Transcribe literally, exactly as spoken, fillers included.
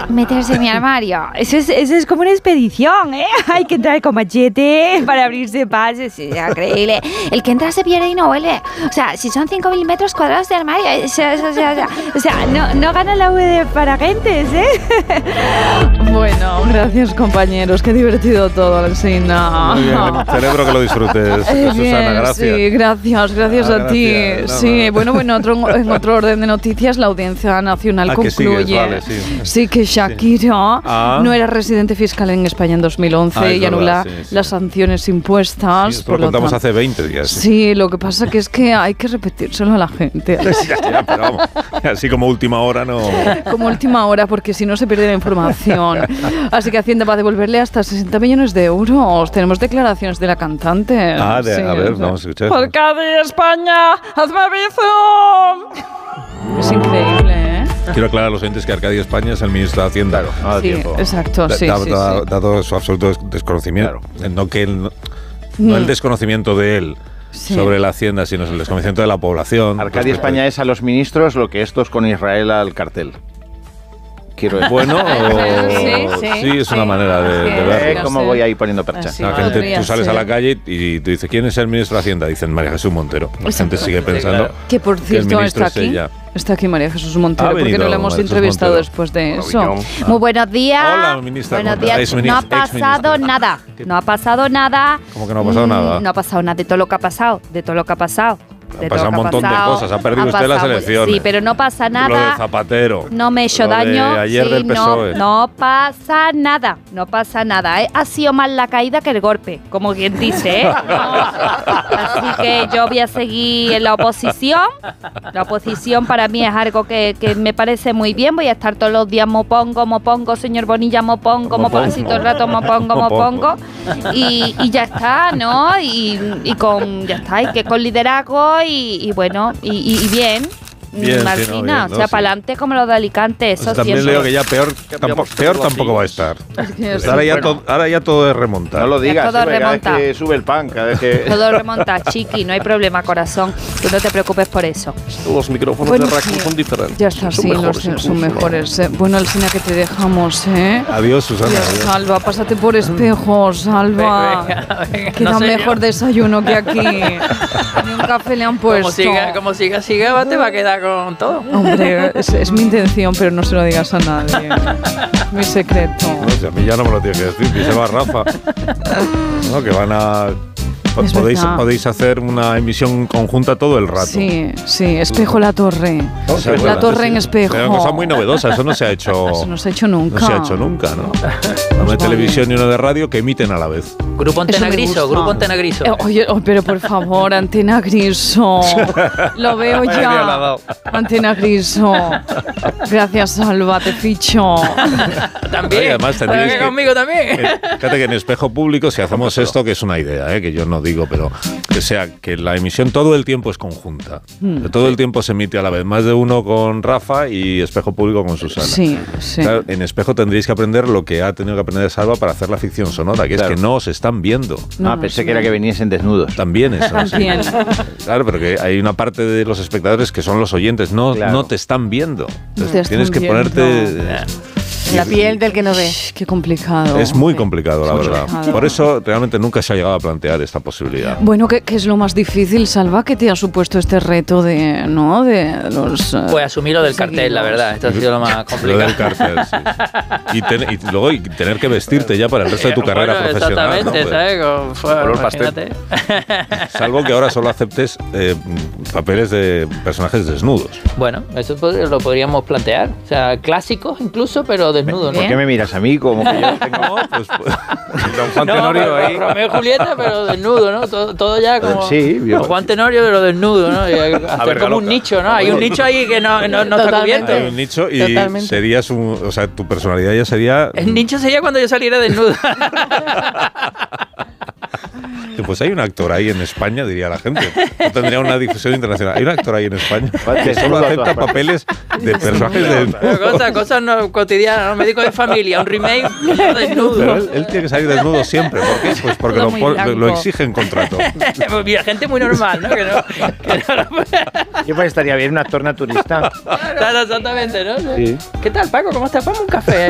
es meterse en mi armario. Eso es, eso es como una expedición, ¿eh? Hay que entrar con machete para abrirse pasos. Es increíble. El que entra se pierde y no vuelve. O sea, si son cinco mil metros cuadrados de armario, o sea, o sea, o sea, o sea no, no gana la U de para gentes, ¿eh? Bueno, gracias compañeros. Qué divertido todo, Alsina. Muy bien, celebro que lo disfrutes, Eh, Susana, bien, gracias. Sí, gracias, gracias Ah, a ti. gracias. No, sí, no. bueno, bueno, otro, en otro orden de noticias, la Audiencia Nacional Ah, que concluye sigues, vale, sí. sí, que Shakira Ah. no era residente fiscal en España en dos mil once Ah, es y verdad, anula sí, sí. las sanciones impuestas. Sí, esto por lo lo contamos tanto. hace veinte días. Sí, lo que pasa que es que hay que repetírselo a la gente. Ya, ya, pero vamos, así como última hora no. Como última hora, porque si no se pierde la información. Así que Hacienda va a devolverle hasta sesenta millones de euros. Tenemos declaraciones de la cantante. Ah, de- a ver, o sea, vamos a escuchar. Por Cádiz, España, hazme bizum. Es increíble, ¿eh? Quiero aclarar a los oyentes que Arcadio España es el ministro de Hacienda. Claro, no da Sí, tiempo. exacto, sí, Da- sí, da- sí. Dado su absoluto des- desconocimiento. Eh, No, que él, no, no Mm. el desconocimiento de él Sí. sobre la Hacienda, sino el desconocimiento de la población. Arcadia respecto España es a los ministros lo que estos con Israel al cartel. Quiero decir. Bueno, o- Sí, sí, sí, es una sí. manera de, de Sí, Eh, verlo. no ¿Cómo sé. voy ahí poniendo percha? Así. La gente, podría tú sales ser. a la calle y tú dices, ¿quién es el ministro de Hacienda? Dicen María Jesús Montero. La gente sigue pensando Que por que el cierto ministro está es aquí. ella. Está aquí María Jesús Montero, Ha porque venido no la hemos María Jesús entrevistado Montero. después de eso. Maravillón. Muy buenos días. Hola, ministra. Buenos ¿Cómo está? días. Es minis- No ha ex-ministra. pasado nada. No ha pasado nada. ¿Cómo que no ha pasado Mm, nada? No ha pasado nada de todo lo que ha pasado. De todo lo que ha pasado. De Ha todo pasado lo un que montón de pasado. cosas. Ha perdido Ha usted las pasado- elecciones. Sí, pero no pasa Lo de nada. Zapatero. No me he hecho Lo de daño. ayer sí, del P S O E. No, no pasa nada. No pasa nada. ¿eh? Ha sido más la caída que el golpe, como quien dice. ¿eh? Así que yo voy a seguir en la oposición. La oposición para mí es algo que, que me parece muy bien. Voy a estar todos los días mopongo, mopongo, señor Bonilla, mopongo, mopongo. Así todo el rato mopongo, mopongo. Y, y ya está, ¿no? Y, y con, ya está, y que con liderazgo y, y bueno, y, y- y bien. Bien, sí, Martina, no, bien, o ¿no? sea, Sí. para adelante como lo de Alicante, eso Pues también siempre. leo que ya peor, tampoco, peor tampoco va a estar. que sí, Ahora ya, bueno. todo, ahora ya todo es remontar. No lo digas, todo eh, cada vez remonta. que sube el pan, cada vez que... Todo remonta, chiqui, no hay problema, corazón. Tú no te preocupes por eso. Los micrófonos Bueno, de Raku sí. son diferentes. Ya está, son sí, mejores los, incluso. son mejores. eh. Bueno, Alsina, que te dejamos, ¿eh? Adiós, Susana. Dios, adiós. Salva, pásate por espejo, Salva. Venga, venga, Que no da sé mejor yo. desayuno que aquí. Ni un café le han puesto. Como siga, como siga, siga, te va a quedar con todo. Hombre, es, es mi intención, pero no se lo digas a nadie. Es mi secreto. No sé, a mí ya no me lo tienes que decir, díselo a Rafa. No, que van a... po- Es Podéis, verdad. podéis hacer una emisión conjunta todo el rato. Sí, sí, espejo la torre. O sea, La bueno, torre en es- espejo. Es una cosa muy novedosa, eso no se ha hecho... Eso no se ha hecho nunca. No se ha hecho nunca, ¿no? Uno de televisión y uno de radio que emiten a la vez. Grupo Antena Eso me Griso, gusta. Grupo Antena Griso. Eh, Oye, oh, pero por favor, Antena Griso. Lo veo Vaya día le ha ya. dado. Antena Griso. Gracias, Salva, te ficho. También. Y además Venga tendríais que- conmigo también. Eh, Fíjate que en espejo público, si hacemos esto, que es una idea, ¿eh? Que yo no digo, pero que sea que la emisión todo el tiempo es conjunta. Mm. Todo el tiempo se emite a la vez, más de uno con Rafa y espejo público con Susana. Sí, sí. Claro, en espejo tendréis que aprender lo que ha tenido que aprender Salva para hacer la ficción sonora, que Claro. es que no os están viendo. Ah, pensé que era que veniesen desnudos. También eso. sí. También. Claro, pero que hay una parte de los espectadores que son los oyentes, no, Claro. no te están viendo. Entonces, Te tienes que están ponerte... viendo. La piel del que no ve. Qué complicado. Es muy complicado, la Muy verdad. complicado. Por eso realmente nunca se ha llegado a plantear esta posibilidad. Bueno, ¿qué, qué es lo más difícil, Salva, que te ha supuesto este reto de, ¿no? De los... eh, Pues asumir lo del cartel, la seguidos? verdad. Esto ha sido lo más Lo complicado. del cartel, sí. Y, ten- y luego y tener que vestirte ya para el resto de tu carrera Bueno, profesional. ¿no? Exactamente, Pues, ¿sabes? Como fue, color pastel. imagínate. salvo que ahora solo aceptes eh, papeles de personajes desnudos. Bueno, eso pod- lo podríamos plantear. O sea, clásicos incluso, pero desnudos. ¿Por ¿no? qué me miras a mí como que yo tengo... No, pues, pues, don Juan No, Tenorio pero ahí. Romeo y Julieta, pero desnudo, ¿no? Todo, todo ya como. Sí, yo- como Juan Tenorio, pero desnudo, ¿no? Y hacer ver, como un Galoca. nicho, ¿no? Hay un nicho ahí que no, no, no está Totalmente. cubierto. Hay un nicho y Totalmente. serías un, o sea, tu personalidad ya sería. El nicho sería cuando yo saliera desnudo. Pues hay un actor ahí en España, diría la gente. No tendría una difusión internacional. Hay un actor ahí en España que solo Desnudo a acepta todas partes. papeles de personajes Pero de. cosas, cosas no cotidianas, ¿no? Médico de familia, un remake Pero desnudo. él, él tiene que salir desnudo siempre. ¿Por qué? Pues porque Todo lo, muy pon- blanco. lo exige en contrato. Pues mira, gente muy normal, ¿no? Que no, que no Yo pues estaría bien un actor naturista. Claro, exactamente, ¿no? Sí. ¿Qué tal, Paco? ¿Cómo estás? Ponme un café.